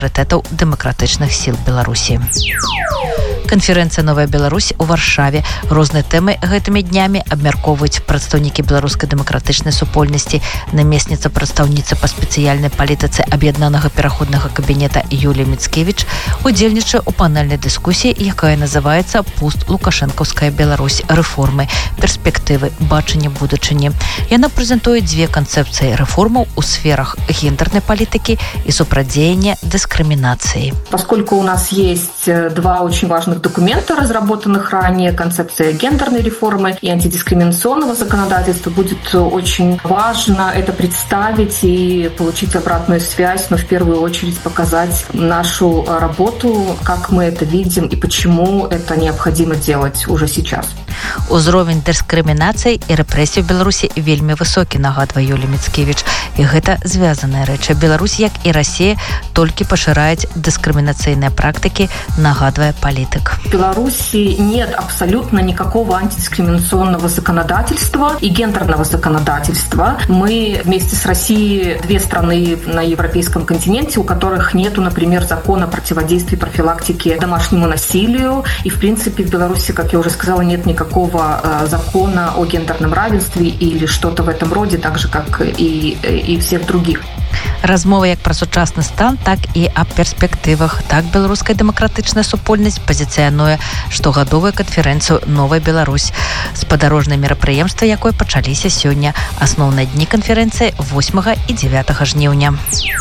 прыоритетаў дэмакратычных сіл Беларусі. Канферэнцыя «Новая Беларусь» у Варшаве. Розныя тэмы гэтымі днямі абмяркоўваюць прадстаўнікі беларускай дэмакратычнай супольнасці, намесніца прадстаўніцы па спецыяльнай палітыцы аб'яднанага пераходнага кабінета Юлія Міцкевіч удзельнічае ў панельнай дыскусіі, якая называецца «Пост-лукашэнкаўская Беларусь. Рэформы, перспектывы, бачанне будучыні». Яна прэзентуе дзве канцэпцыі рэформаў у сферах гендернай палітыкі і супрацьдзеяння дыскрымінацыі. Поскольку у нас есть два очень важных документа, разработанных ранее, концепция гендерной реформы и антидискриминационного законодательства, будет очень важно это представить и получить обратную связь, но в первую очередь показать нашу работу, как мы это видим и почему это необходимо делать уже сейчас. Узровень дыскрымінацыі і рэпрэсій у Беларусі вельмі высокі, нагадвае Юлія Міцкевіч. І гэта звязаная рэч. Беларусь, як і Расія, толькі пашыраюць дыскрымінацыйныя практыкі, нагадвае палітык. В Беларуси нет абсолютно никакого антидискриминационного законодательства и гендерного законодательства. Мы вместе с Россией две страны на европейском континенте, у которых нету, например, закона о противодействии профилактике домашнему насилию. И, в принципе, в Беларуси, как я уже сказала, нет никакого закона о гендерном равенстве или что-то в этом роде, так же, как и всех других. Размова як пра сучасны стан, так і аб перспектывах. Так беларуская дэмакратычная супольнасць пазіцыянуе штогадовую канферэнцыю «Новая Беларусь», спадарожныя мерапрыемствы якой пачаліся сёння. Асноўныя дні канферэнцыі 8 і 9 жніўня.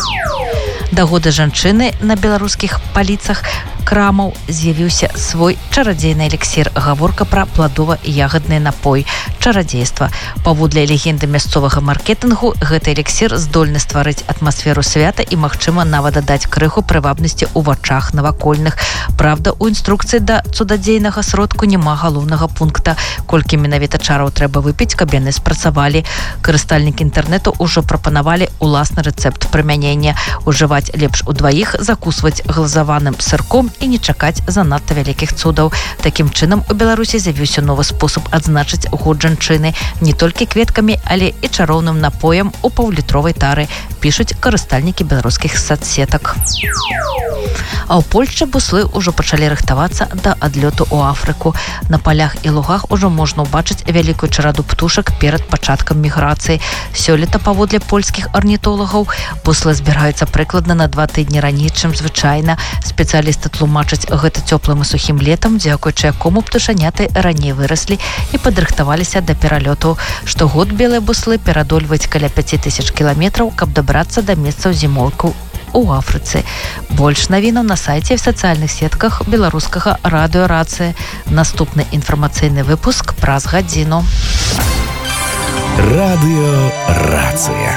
Да года жанчыны на беларускіх паліцах крамаў з'явіўся свой чарадзейны эліксір. Гаворка пра пладова-ягадны напой. Чарадзейства. Паводле легенды мясцовага маркетынгу, гэты эліксір здольны стварыць атмасферу свята і, магчыма, нават дадаць крыху прывабнасці ў вачах навакольных. Правда, у інструкцыі да цудадзейнага сродку няма галоўнага пункта, колькі менавіта чараў трэба выпіць, каб яны спрацавалі. Карыстальнікі інтэрнэту ўжо прапанавалі уласны рэцэпт прымянення. Ужываць лепш удваіх, закусваць глазаваным сырком і не чакаць занадта вялікіх цудаў. Такім чынам, у Беларусі з'явіўся новы спосаб адзначыць год жанчыны не толькі кветкамі, але і чароўным напоем у паўлітровай тары, пішуць карыстальнікі беларускіх соцсетак. А ў Польшчы буслы ўжо пачалі рыхтавацца да адлёту ў Афрыку. На палях і лугах ужо можна ўбачыць вялікую чараду птушак перад пачаткам міграцыі. Сёлета, паводле польскіх арнітолагаў, буслы збіраюцца прыкладна на 2 тыдні раней, чым звычайна. Спецыялісты тлумачаць гэта цёплым і сухім летам, дзякуючы якому птушаняты раней выраслі і падрыхтаваліся да пералёту. Штогод белыя буслы перадольваюць каля 5000 кіламетраў, каб дабрацца да месцаў зімоўку у Афрыцы. Больш навінаў на сайце і в сацыяльных сетках беларускага радыё «Рацыя». Наступны інфармацыйны выпуск праз гадзіну. Радыё «Рацыя».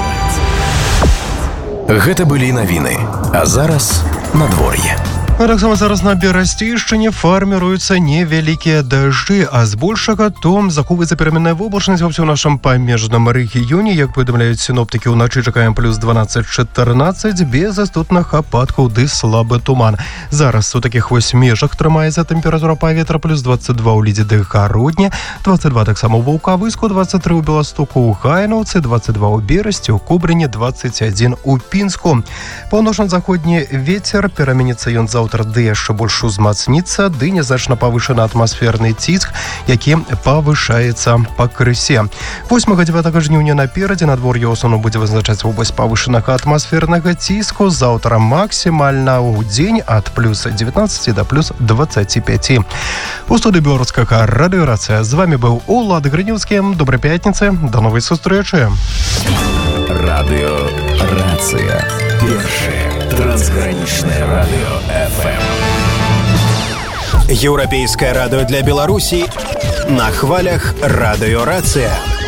Гэта былі навіны. А зараз надвор'е. Таксама зараз на Берасцейшчыне фарміруюцца невялікія дажджы, а збольшага то захоўваецца пераменная воблачнасць ва ўсім нашым памежным рэгіёне. Як паведамляюць сіноптыкі, уначы чакаем плюс 12-14, без істотных ападкаў ды слабы туман. Зараз у такіх вось межах трымаецца тэмпература паветра плюс 22 ў Лідзі ды Гародні, 22 таксама ў Ваўкавыску, 23 ў Беластоку, ў Гайнаўцы, 22 ў Берасці, ў Кобрыні, 21 у Пінску. Паўночна-заходні вецер, пераменіцца ён заўтра ды яшчэ больш узмацніцца, ды нязначна павышаны атмасферны ціск, які павышаецца пакрысе. 8-9 жніўня наперадзе надвор'е ў асноўным будзе вызначаць вобласць павышанага атмасфернага ціску. Заўтра максімальна ў дзень ад плюс 19 да плюс 25. У студыі беларускага радыё «Рацыя» з вами быў Улад Грынеўскі. Добрай пятніцы, да новай сустрэчы. Радыё «Рацыя». Першае трансгранічнае радыё FM. Еўрапейскае радыё для Беларусі на хвалях радыё «Рацыя».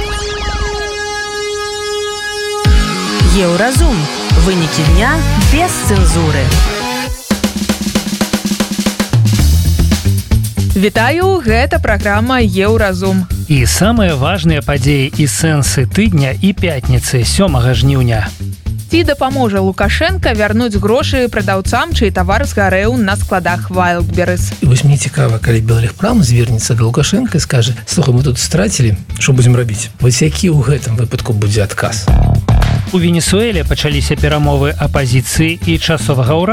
Еўразум. Вынікі дня без цэнзуры. Вітаю, гэта праграма «Еўразум». І самыя важныя падзеі і сэнсы тыдня і пятніцы 7 жніўня. Ці дапаможа Лукашенка вярнуць грошы прадаўцам, чый тавар згарэў на складах Wildberries. І вось мне цікава, калі Беларусьпрам звернецца да Лукашенка і скажа: «Слухай, мы тут страцілі, што будзем рабіць?» Вось які ў гэтым выпадку будзе адказ? У Венесуэле пачаліся перамовы апазіцыі і часовага ўрада